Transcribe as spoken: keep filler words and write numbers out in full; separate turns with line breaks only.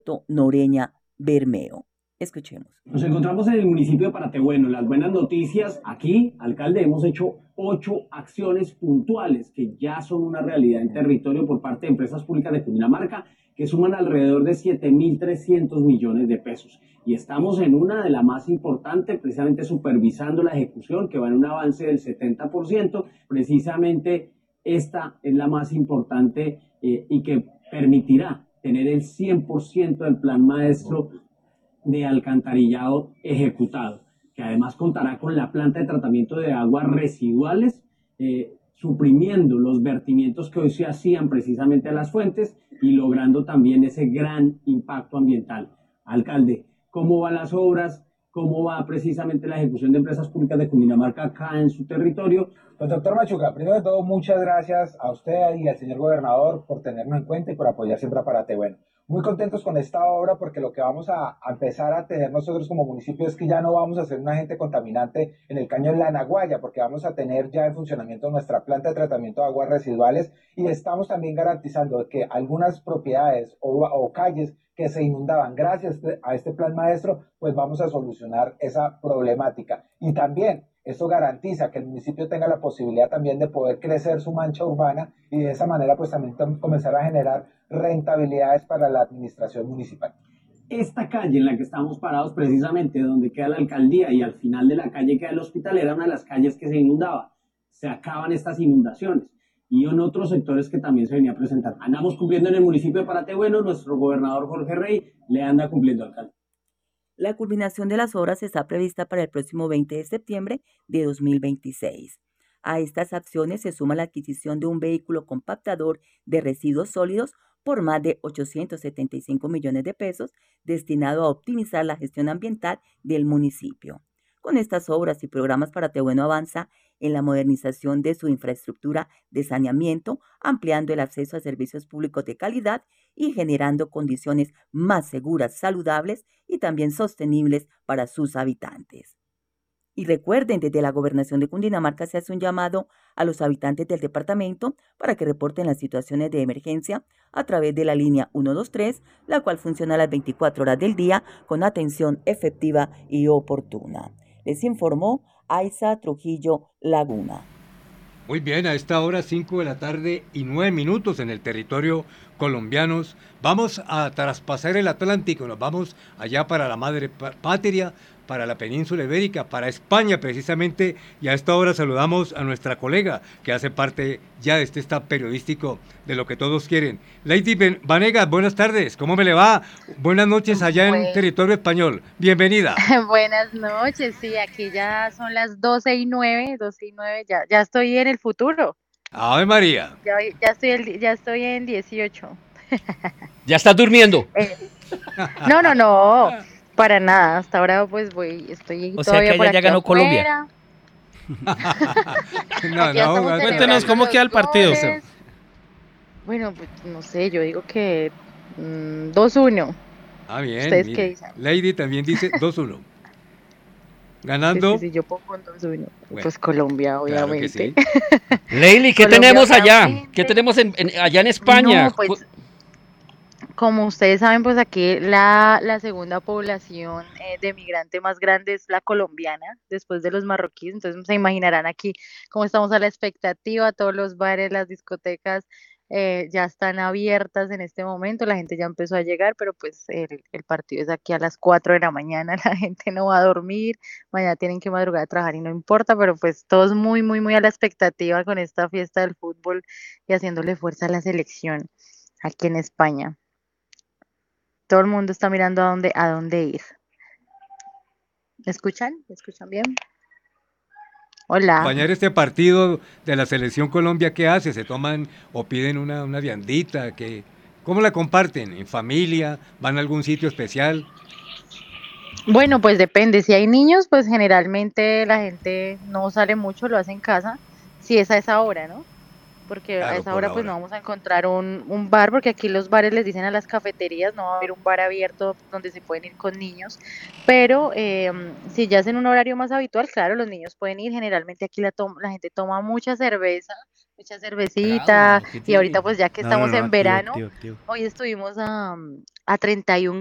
Noreña Bermeo. Escuchemos.
Nos encontramos en el municipio de Paratebueno. Las buenas noticias aquí, alcalde, hemos hecho ocho acciones puntuales que ya son una realidad en territorio por parte de empresas públicas de Cundinamarca que suman alrededor de siete mil trescientos millones de pesos. Y estamos en una de las más importantes, precisamente supervisando la ejecución, que va en un avance del setenta por ciento. Precisamente esta es la más importante eh, y que permitirá tener el cien por ciento del plan maestro de alcantarillado ejecutado, que además contará con la planta de tratamiento de aguas residuales, eh, suprimiendo los vertimientos que hoy se hacían precisamente a las fuentes y logrando también ese gran impacto ambiental. Alcalde, ¿cómo van las obras? ¿Cómo va precisamente la ejecución de empresas públicas de Cundinamarca acá en su territorio?
Pues doctor Machuca, primero de todo, muchas gracias a usted y al señor gobernador por tenernos en cuenta y por apoyar siempre a Paratebueno. Muy contentos con esta obra porque lo que vamos a, a empezar a tener nosotros como municipio es que ya no vamos a ser un agente contaminante en el caño La Naguaya, porque vamos a tener ya en funcionamiento nuestra planta de tratamiento de aguas residuales y estamos también garantizando que algunas propiedades o, o calles que se inundaban gracias a este plan maestro, pues vamos a solucionar esa problemática. Y también esto garantiza que el municipio tenga la posibilidad también de poder crecer su mancha urbana y de esa manera pues también comenzar a generar rentabilidades para la administración municipal.
Esta calle en la que estamos parados, precisamente donde queda la alcaldía y al final de la calle queda el hospital, era una de las calles que se inundaba. Se acaban estas inundaciones y en otros sectores que también se venía presentando. Andamos cumpliendo en el municipio de Paratebueno, nuestro gobernador Jorge Rey le anda cumpliendo, alcalde.
La culminación de las obras está prevista para el próximo veinte de septiembre de dos mil veintiséis. A estas acciones se suma la adquisición de un vehículo compactador de residuos sólidos por más de ochocientos setenta y cinco millones de pesos, destinado a optimizar la gestión ambiental del municipio. Con estas obras y programas, Paratebueno avanza en la modernización de su infraestructura de saneamiento, ampliando el acceso a servicios públicos de calidad y generando condiciones más seguras, saludables y también sostenibles para sus habitantes. Y recuerden, desde la Gobernación de Cundinamarca se hace un llamado a los habitantes del departamento para que reporten las situaciones de emergencia a través de la línea ciento veintitrés, la cual funciona a las veinticuatro horas del día con atención efectiva y oportuna. Les informó Aiza Trujillo Laguna.
Muy bien, a esta hora cinco de la tarde y nueve minutos en el territorio colombiano. Vamos a traspasar el Atlántico, nos vamos allá para la madre patria, para la península ibérica, para España precisamente, y a esta hora saludamos a nuestra colega que hace parte ya de este staff periodístico de Lo que Todos Quieren. Lady Vanegas, buenas tardes, ¿cómo me le va? Buenas noches allá en bueno. territorio español, bienvenida.
Buenas noches, sí, aquí ya son las doce y nueve, doce y nueve, ya, ya estoy en el futuro.
¡Ave María!
Ya, ya, estoy, el, ya estoy en dieciocho.
¿Ya estás durmiendo?
Eh, no, no, no. Para nada, hasta ahora pues voy, estoy
o
todavía
sea que
por
ella ya ganó
afuera.
Colombia. no, no, cuéntenos cómo queda el partido.
Goles. Bueno, pues no sé, yo digo que mmm, dos uno.
Ah, bien.
¿Ustedes
mire.
qué dicen?
Lady también dice dos uno. Ganando.
Sí, sí, sí, yo pongo un dos uno. Bueno, pues Colombia, obviamente.
Claro que
sí. Leili, ¿qué Colombia, tenemos allá? Obviamente. ¿Qué tenemos en, en, allá en España?
No, pues, como ustedes saben, pues aquí la, la segunda población eh, de migrante más grande es la colombiana, después de los marroquíes. Entonces se imaginarán aquí cómo estamos a la expectativa, todos los bares, las discotecas eh, ya están abiertas en este momento, la gente ya empezó a llegar, pero pues el, el partido es aquí a las cuatro de la mañana, la gente no va a dormir, mañana tienen que madrugar a trabajar y no importa, pero pues todos muy, muy, muy a la expectativa con esta fiesta del fútbol y haciéndole fuerza a la selección aquí en España. Todo el mundo está mirando a dónde, a dónde ir. ¿Me escuchan? ¿Me escuchan bien? Hola.
Acompañar este partido de la Selección Colombia, ¿qué hace? ¿Se toman o piden una, una viandita? ¿Qué? ¿Cómo la comparten? ¿En familia? ¿Van a algún sitio especial?
Bueno, pues depende. Si hay niños, pues generalmente la gente no sale mucho, lo hace en casa. Si es a esa hora, ¿no? porque a
Claro,
esa
por
hora
la
pues no
hora.
vamos a encontrar un, un bar, porque aquí los bares les dicen a las cafeterías, no va a haber un bar abierto donde se pueden ir con niños, pero em, si ya es en un horario más habitual, claro, los niños pueden ir, generalmente aquí la, tom- la gente toma mucha cerveza, mucha cervecita,
Bravo, ¿qué
y ahorita
tiene?
pues ya que
No, no,
estamos
no,
en
activo,
verano,
activo, activo.
hoy estuvimos a, a treinta y uno